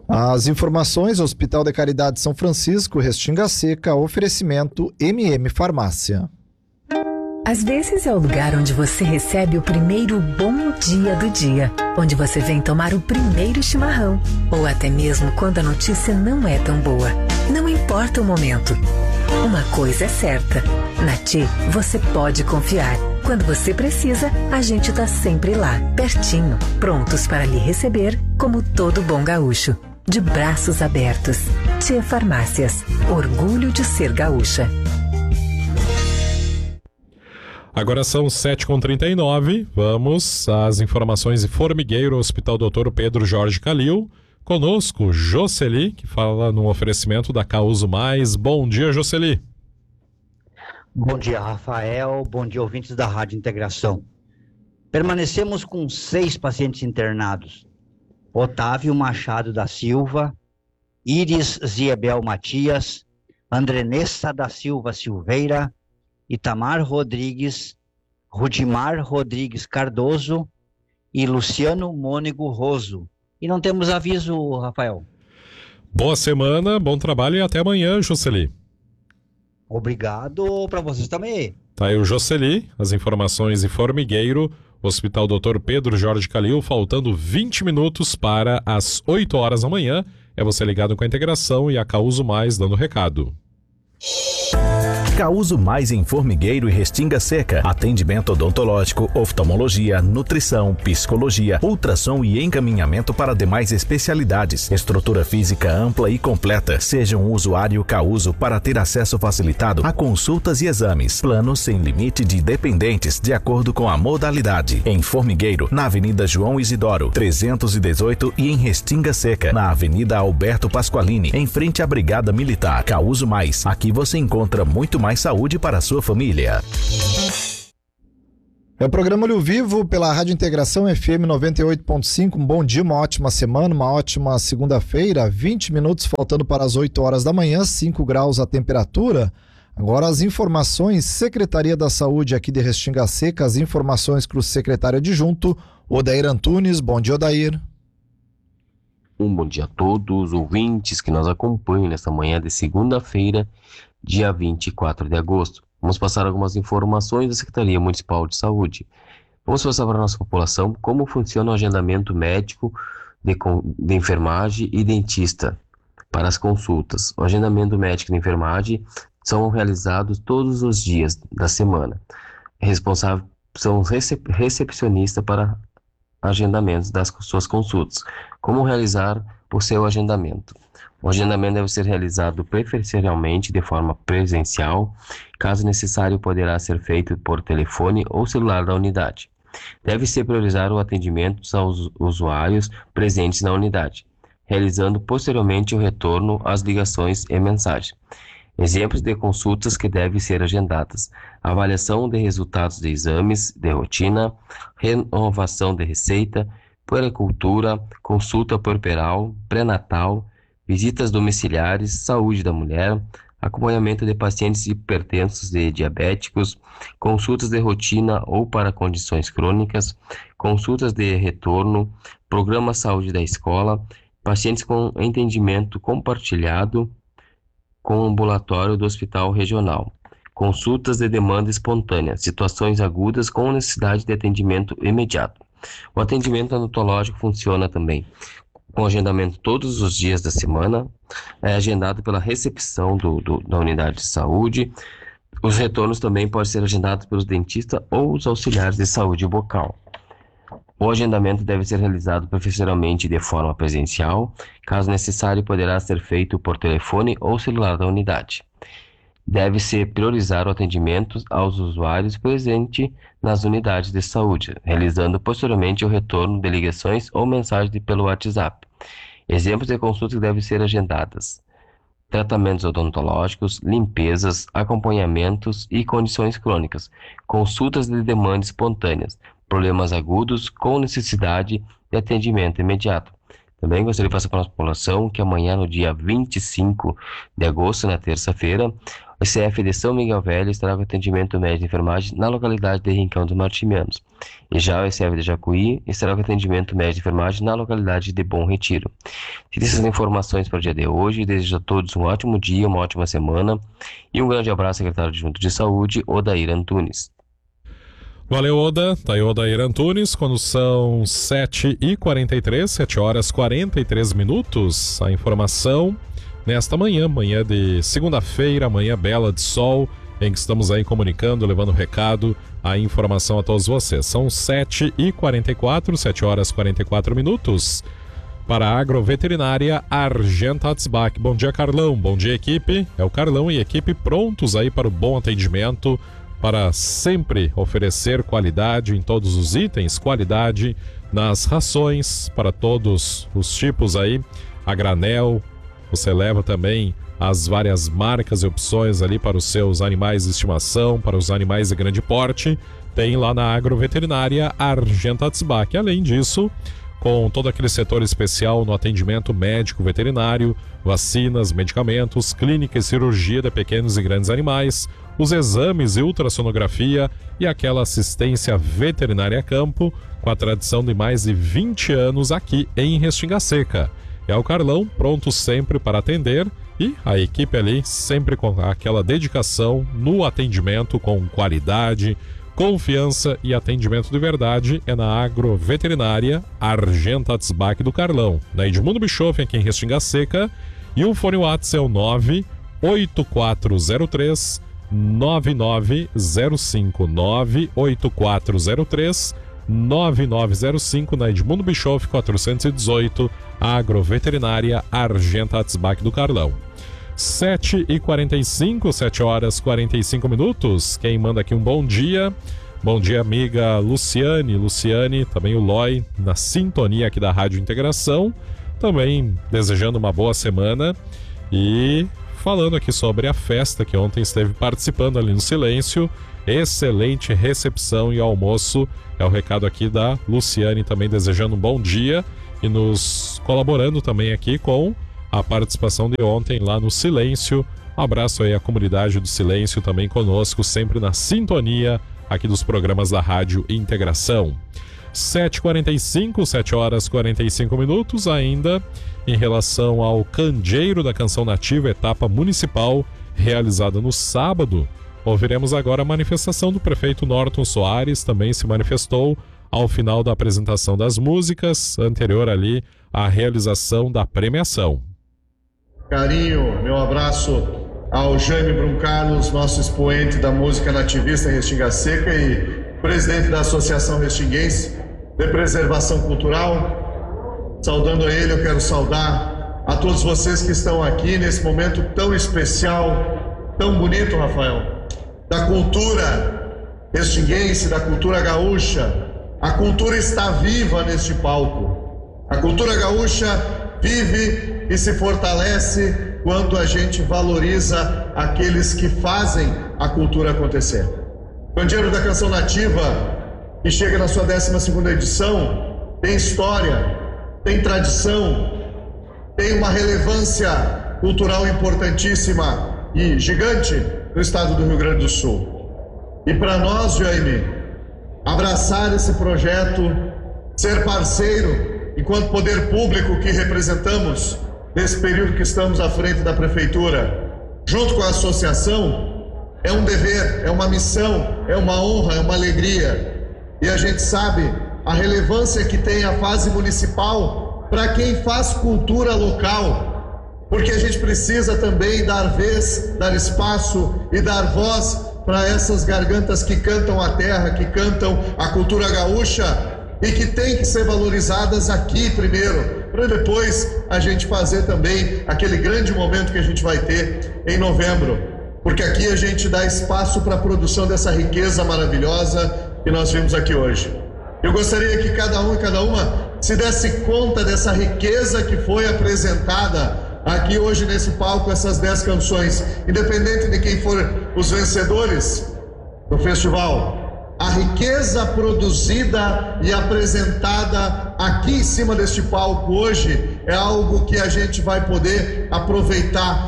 As informações: Hospital de Caridade São Francisco, Restinga Seca, oferecimento MM Farmácia. Às vezes é o lugar onde você recebe o primeiro bom dia do dia, onde você vem tomar o primeiro chimarrão, ou até mesmo quando a notícia não é tão boa. Não importa o momento. Uma coisa é certa, na TI você pode confiar. Quando você precisa, a gente tá sempre lá, pertinho, prontos para lhe receber como todo bom gaúcho. De braços abertos. TI Farmácias, orgulho de ser gaúcha. Agora são 7h39, vamos às informações de Formigueiro, Hospital Dr. Pedro Jorge Calil. Conosco, Jocely, que fala no oferecimento da Causo Mais. Bom dia, Jocely. Bom dia, Rafael. Bom dia, ouvintes da Rádio Integração. Permanecemos com 6 pacientes internados. Otávio Machado da Silva, Iris Ziebel Matias, Andrenessa da Silva Silveira, Itamar Rodrigues, Rudimar Rodrigues Cardoso e Luciano Mônego Roso. E não temos aviso, Rafael. Boa semana, bom trabalho e até amanhã, Jocely. Obrigado para vocês também. Tá aí o Jocely, as informações de Formigueiro, Hospital Dr. Pedro Jorge Calil, faltando 20 minutos para as 8 horas da manhã. É você ligado com a integração e a Causo Mais dando recado. Causo Mais em Formigueiro e Restinga Seca. Atendimento odontológico, oftalmologia, nutrição, psicologia, ultrassom e encaminhamento para demais especialidades. Estrutura física ampla e completa. Seja um usuário Causo para ter acesso facilitado a consultas e exames. Plano sem limite de dependentes, de acordo com a modalidade. Em Formigueiro, na Avenida João Isidoro, 318 e em Restinga Seca, na Avenida Alberto Pasqualini, em frente à Brigada Militar. Causo Mais. Aqui você encontra muito mais saúde para a sua família. É o programa Olho Vivo pela Rádio Integração FM 98.5. Um bom dia, uma ótima semana, uma ótima segunda-feira. 20 minutos faltando para as 8 horas da manhã, 5 graus a temperatura. Agora as informações, Secretaria da Saúde aqui de Restinga Seca, as informações para o secretário adjunto, Odair Antunes. Bom dia, Odair. Um bom dia a todos os ouvintes que nos acompanham nesta manhã de segunda-feira, dia 24 de agosto. Vamos passar algumas informações da Secretaria Municipal de Saúde. Vamos passar para a nossa população como funciona o agendamento médico de enfermagem e dentista para as consultas. O agendamento médico de enfermagem são realizados todos os dias da semana. Responsáveis são recepcionistas para agendamentos das suas consultas. Como realizar o seu agendamento? O agendamento deve ser realizado preferencialmente de forma presencial. Caso necessário, poderá ser feito por telefone ou celular da unidade. Deve-se priorizar o atendimento aos usuários presentes na unidade, realizando posteriormente o retorno às ligações e mensagens. Exemplos de consultas que devem ser agendadas: avaliação de resultados de exames de rotina, renovação de receita, puericultura, consulta puerperal, pré-natal, visitas domiciliares, saúde da mulher, acompanhamento de pacientes hipertensos e diabéticos, consultas de rotina ou para condições crônicas, consultas de retorno, programa saúde da escola, pacientes com entendimento compartilhado com o ambulatório do hospital regional, consultas de demanda espontânea, situações agudas com necessidade de atendimento imediato. O atendimento odontológico funciona também com agendamento todos os dias da semana, é agendado pela recepção da unidade de saúde. Os retornos também podem ser agendados pelos dentistas ou os auxiliares de saúde bucal. O agendamento deve ser realizado preferencialmente de forma presencial. Caso necessário, poderá ser feito por telefone ou celular da unidade. Deve-se priorizar o atendimento aos usuários presentes nas unidades de saúde, realizando posteriormente o retorno de ligações ou mensagens pelo WhatsApp. Exemplos de consultas que devem ser agendadas: tratamentos odontológicos, limpezas, acompanhamentos e condições crônicas, consultas de demanda espontâneas, problemas agudos com necessidade de atendimento imediato. Também gostaria de passar para a nossa população que amanhã, no dia 25 de agosto, na terça-feira, O ICF de São Miguel Velho estará com atendimento médico de enfermagem na localidade de Rincão dos Martimianos. E já o ICF de Jacuí estará com atendimento médico de enfermagem na localidade de Bom Retiro. Fiz essas informações para o dia de hoje e desejo a todos um ótimo dia, uma ótima semana e um grande abraço, secretário adjunto de Saúde, Odair Antunes. Valeu, Oda. Tá aí Odair Antunes, quando são 7h43, 7 horas 43 minutos. A informação nesta manhã de segunda-feira, manhã bela de sol, em que estamos aí comunicando, levando recado, a informação a todos vocês. São 7h44, 7 horas 44 minutos. Para a Agroveterinária Argenta Atzbach. Bom dia, Carlão. Bom dia, equipe. É o Carlão e equipe prontos aí para o bom atendimento, para sempre oferecer qualidade em todos os itens, qualidade nas rações para todos os tipos aí, a granel. Você leva também as várias marcas e opções ali para os seus animais de estimação, para os animais de grande porte. Tem lá na Agroveterinária Argenta Atzbach. Além disso, com todo aquele setor especial no atendimento médico veterinário, vacinas, medicamentos, clínica e cirurgia de pequenos e grandes animais, os exames e ultrassonografia e aquela assistência veterinária a campo, com a tradição de mais de 20 anos aqui em Restinga Seca. É o Carlão, pronto sempre para atender, e a equipe ali sempre com aquela dedicação no atendimento com qualidade, confiança e atendimento de verdade. É na Agroveterinária Argenta Atzbach do Carlão, na Edmundo Bischoff, aqui em Restinga Seca, e o fone WhatsApp é o 98403 9905 98403 9905 na Edmundo Bischoff 418, Agroveterinária Argenta Atzbach do Carlão. 7h45, 7 horas 45 minutos. Quem manda aqui um bom dia? Bom dia, amiga Luciane, também o Loi, na sintonia aqui da Rádio Integração, também desejando uma boa semana e falando aqui sobre a festa que ontem esteve participando ali no Silêncio. Excelente recepção e almoço, é o recado aqui da Luciane, também desejando um bom dia e nos colaborando também aqui com a participação de ontem lá no Silêncio. Um abraço aí à comunidade do Silêncio também conosco, sempre na sintonia aqui dos programas da Rádio Integração. 7h45, 7 horas 45 minutos, ainda em relação ao Candeeiro da Canção Nativa, etapa municipal realizada no sábado. Ouviremos agora a manifestação do prefeito Norton Soares, também se manifestou ao final da apresentação das músicas, anterior ali à realização da premiação. Carinho, meu abraço ao Jaime Brum Carlos, nosso expoente da música nativista em Restinga Seca e presidente da Associação Restinguense de Preservação Cultural. Saudando a ele, eu quero saudar a todos vocês que estão aqui nesse momento tão especial, tão bonito, Rafael, da cultura restinguense, da cultura gaúcha. A cultura está viva neste palco. A cultura gaúcha vive e se fortalece quando a gente valoriza aqueles que fazem a cultura acontecer. O Candeeiro da Canção Nativa, que chega na sua 12ª edição, tem história, tem tradição, tem uma relevância cultural importantíssima e gigante no estado do Rio Grande do Sul. E para nós, Jaime, abraçar esse projeto, ser parceiro, enquanto poder público que representamos nesse período que estamos à frente da prefeitura, junto com a associação, é um dever, é uma missão, é uma honra, é uma alegria. E a gente sabe a relevância que tem a fase municipal para quem faz cultura local, porque a gente precisa também dar vez, dar espaço e dar voz para essas gargantas que cantam a terra, que cantam a cultura gaúcha e que tem que ser valorizadas aqui primeiro, para depois a gente fazer também aquele grande momento que a gente vai ter em novembro, porque aqui a gente dá espaço para a produção dessa riqueza maravilhosa que nós vimos aqui hoje. Eu gostaria que cada um e cada uma se desse conta dessa riqueza que foi apresentada aqui hoje nesse palco, essas 10 canções, independente de quem for os vencedores do festival. A riqueza produzida e apresentada aqui em cima deste palco hoje é algo que a gente vai poder aproveitar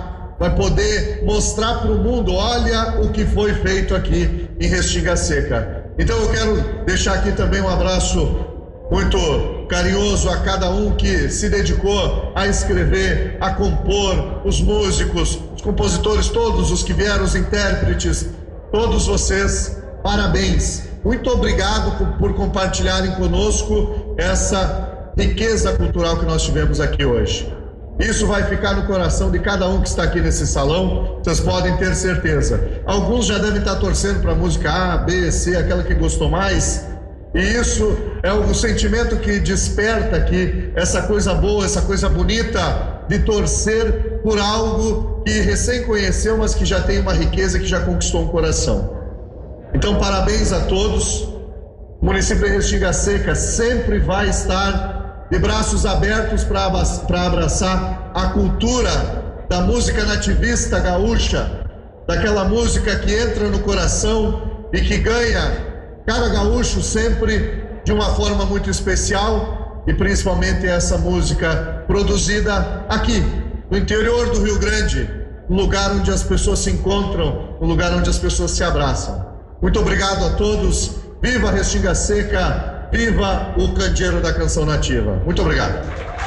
vai poder mostrar para o mundo, olha o que foi feito aqui em Restinga Seca. Então eu quero deixar aqui também um abraço muito carinhoso a cada um que se dedicou a escrever, a compor, os músicos, os compositores, todos os que vieram, os intérpretes, todos vocês, parabéns. Muito obrigado por compartilharem conosco essa riqueza cultural que nós tivemos aqui hoje. Isso vai ficar no coração de cada um que está aqui nesse salão, vocês podem ter certeza. Alguns já devem estar torcendo para a música A, B, C, aquela que gostou mais. E isso é o sentimento que desperta aqui, essa coisa boa, essa coisa bonita de torcer por algo que recém conheceu, mas que já tem uma riqueza, que já conquistou um coração. Então, parabéns a todos. O município de Restinga Seca sempre vai estar de braços abertos para abraçar a cultura da música nativista gaúcha, daquela música que entra no coração e que ganha cada gaúcho sempre de uma forma muito especial, e principalmente essa música produzida aqui, no interior do Rio Grande, um lugar onde as pessoas se encontram, um lugar onde as pessoas se abraçam. Muito obrigado a todos. Viva Restinga Seca, viva o candeeiro da canção nativa. Muito obrigado.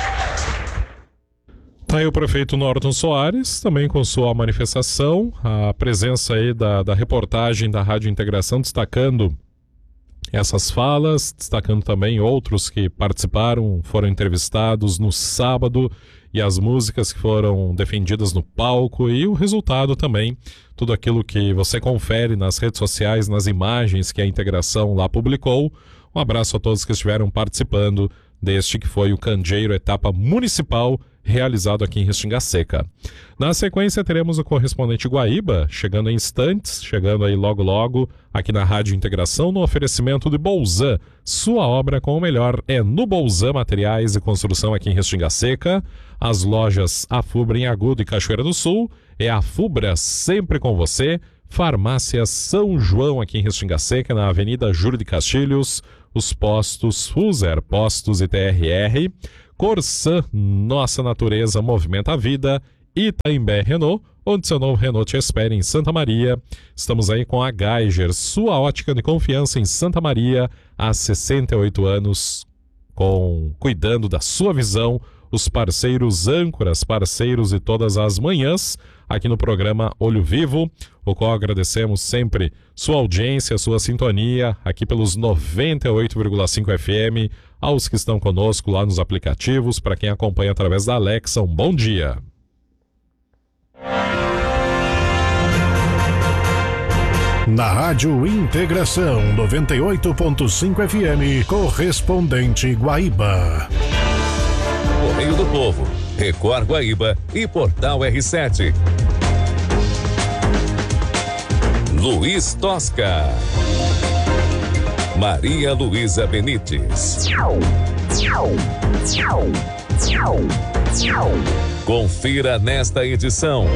Tá aí o prefeito Norton Soares, também com sua manifestação, a presença aí da reportagem da Rádio Integração, destacando essas falas, destacando também outros que participaram, foram entrevistados no sábado, e as músicas que foram defendidas no palco e o resultado também, tudo aquilo que você confere nas redes sociais, nas imagens que a Integração lá publicou. Um abraço a todos que estiveram participando deste que foi o Candeeiro Etapa Municipal, realizado aqui em Restinga Seca. Na sequência teremos o correspondente Guaíba, chegando em instantes, chegando aí logo aqui na Rádio Integração, no oferecimento de Bolzan. Sua obra com o melhor é no Bolzan Materiais e Construção aqui em Restinga Seca. As lojas Afubra em Agudo e Cachoeira do Sul, é a Afubra sempre com você. Farmácia São João aqui em Restinga Seca, na Avenida Júlio de Castilhos. Os postos Fuser, Postos e TRR. Corsan, nossa natureza movimenta a vida. Itaimbé Renault, onde seu novo Renault te espera em Santa Maria. Estamos aí com a Geiger, sua ótica de confiança em Santa Maria, há 68 anos, cuidando da sua visão. Os parceiros âncoras, parceiros de todas as manhãs, aqui no programa Olho Vivo, o qual agradecemos sempre sua audiência, sua sintonia, aqui pelos 98,5 FM, aos que estão conosco lá nos aplicativos, para quem acompanha através da Alexa, um bom dia. Na Rádio Integração 98.5 FM, correspondente Guaíba. Correio do Povo, Record Guaíba e Portal R7. Luiz Tosca. Maria Luísa Benites. Confira nesta edição.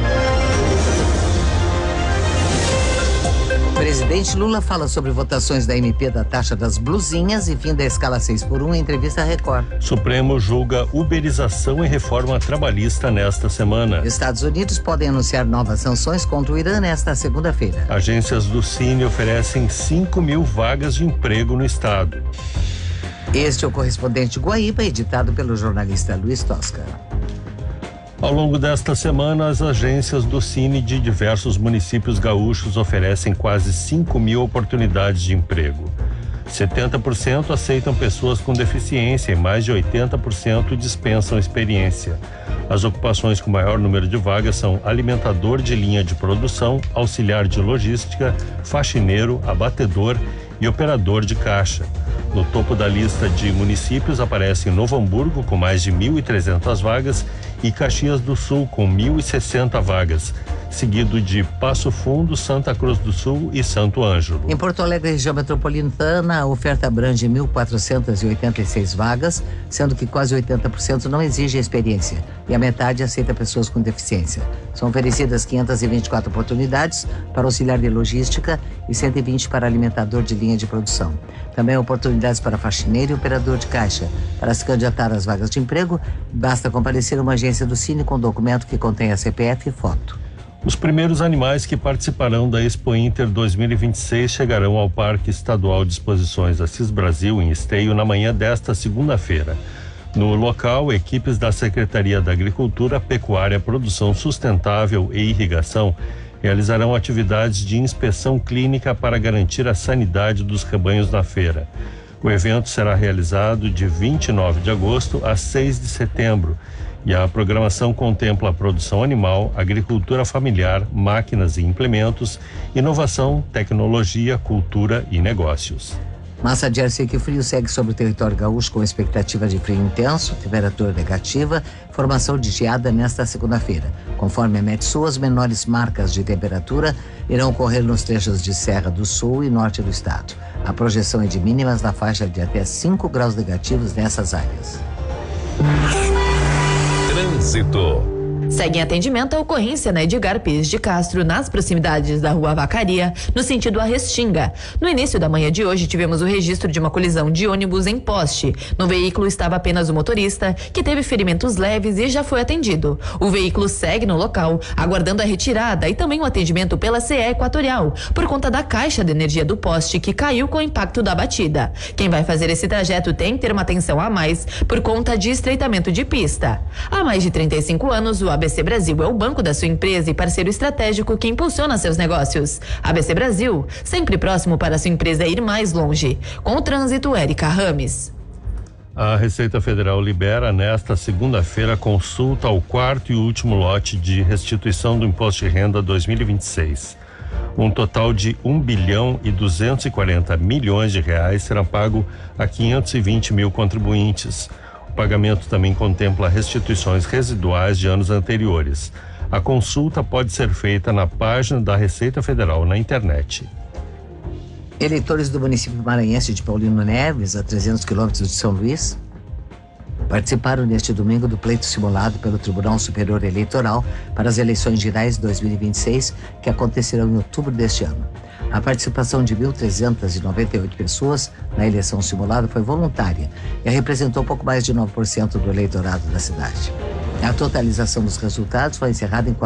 Presidente Lula fala sobre votações da MP da taxa das blusinhas e fim da escala 6x1 em entrevista à Record. Supremo julga uberização e reforma trabalhista nesta semana. Estados Unidos podem anunciar novas sanções contra o Irã nesta segunda-feira. Agências do Cine oferecem 5.000 vagas de emprego no estado. Este é o correspondente Guaíba, editado pelo jornalista Luiz Tosca. Ao longo desta semana, as agências do Cine de diversos municípios gaúchos oferecem quase 5.000 oportunidades de emprego. 70% aceitam pessoas com deficiência e mais de 80% dispensam experiência. As ocupações com maior número de vagas são alimentador de linha de produção, auxiliar de logística, faxineiro, abatedor e operador de caixa. No topo da lista de municípios aparecem Novo Hamburgo, com mais de 1.300 vagas, e Caxias do Sul, com 1.060 vagas, seguido de Passo Fundo, Santa Cruz do Sul e Santo Ângelo. Em Porto Alegre, região metropolitana, a oferta abrange 1.486 vagas, sendo que quase 80% não exige experiência e a metade aceita pessoas com deficiência. São oferecidas 524 oportunidades para auxiliar de logística e 120 para alimentador de linha de produção. Também oportunidades para faxineiro e operador de caixa. Para se candidatar às vagas de emprego, basta comparecer a uma agência do Cine com documento que contém a CPF e foto. Os primeiros animais que participarão da Expo Inter 2026 chegarão ao Parque Estadual de Exposições Assis Brasil, em Esteio, na manhã desta segunda-feira. No local, equipes da Secretaria da Agricultura, Pecuária, Produção Sustentável e Irrigação realizarão atividades de inspeção clínica para garantir a sanidade dos rebanhos na feira. O evento será realizado de 29 de agosto a 6 de setembro. E a programação contempla a produção animal, agricultura familiar, máquinas e implementos, inovação, tecnologia, cultura e negócios. Massa de ar seco e frio segue sobre o território gaúcho com expectativa de frio intenso, temperatura negativa, formação de geada nesta segunda-feira. Conforme a Metsul, as menores marcas de temperatura irão ocorrer nos trechos de Serra do Sul e Norte do estado. A projeção é de mínimas na faixa de até 5 graus negativos nessas áreas. Trânsito. Segue em atendimento a ocorrência na Edgar Pires de Castro, nas proximidades da Rua Vacaria, no sentido a Restinga. No início da manhã de hoje, tivemos o registro de uma colisão de ônibus em poste. No veículo estava apenas o motorista, que teve ferimentos leves e já foi atendido. O veículo segue no local, aguardando a retirada e também o atendimento pela CE Equatorial, por conta da caixa de energia do poste que caiu com o impacto da batida. Quem vai fazer esse trajeto tem que ter uma atenção a mais por conta de estreitamento de pista. Há mais de 35 anos, o ABC Brasil é o banco da sua empresa e parceiro estratégico que impulsiona seus negócios. ABC Brasil, sempre próximo para a sua empresa ir mais longe. Com o trânsito, Érica Rames. A Receita Federal libera nesta segunda-feira consulta ao quarto e último lote de restituição do Imposto de Renda 2026. Um total de 1,240 bilhão de reais será pago a 520 mil contribuintes. O pagamento também contempla restituições residuais de anos anteriores. A consulta pode ser feita na página da Receita Federal na internet. Eleitores do município maranhense de Paulino Neves, a 300 quilômetros de São Luís, participaram neste domingo do pleito simulado pelo Tribunal Superior Eleitoral para as eleições gerais 2026, que acontecerão em outubro deste ano. A participação de 1.398 pessoas na eleição simulada foi voluntária e representou pouco mais de 9% do eleitorado da cidade. A totalização dos resultados foi encerrada em